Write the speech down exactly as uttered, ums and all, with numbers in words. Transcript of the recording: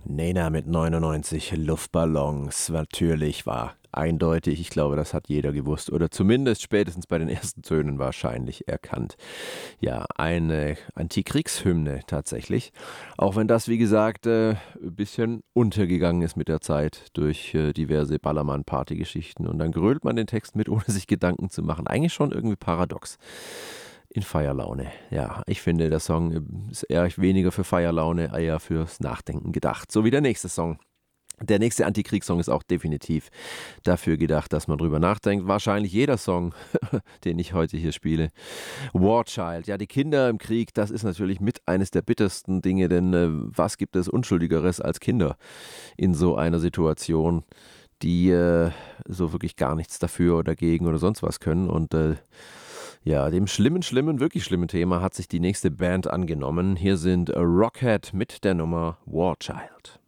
Nena mit neunundneunzig Luftballons. Natürlich war eindeutig. Ich glaube, das hat jeder gewusst. Oder zumindest spätestens bei den ersten Tönen wahrscheinlich erkannt. Ja, eine Antikriegshymne tatsächlich. Auch wenn das, wie gesagt, äh, ein bisschen untergegangen ist mit der Zeit durch äh, diverse Ballermann-Party-Geschichten. Und dann grölt man den Text mit, ohne sich Gedanken zu machen. Eigentlich schon irgendwie paradox. In Feierlaune. Ja, ich finde, der Song ist eher weniger für Feierlaune, eher fürs Nachdenken gedacht. So wie der nächste Song. Der nächste Antikriegssong ist auch definitiv dafür gedacht, dass man drüber nachdenkt. Wahrscheinlich jeder Song, den ich heute hier spiele. War Child. Ja, die Kinder im Krieg, das ist natürlich mit eines der bittersten Dinge, denn äh, was gibt es Unschuldigeres als Kinder in so einer Situation, die äh, so wirklich gar nichts dafür oder dagegen oder sonst was können. Und äh, ja, dem schlimmen, schlimmen, wirklich schlimmen Thema hat sich die nächste Band angenommen. Hier sind Rockhead mit der Nummer War Child.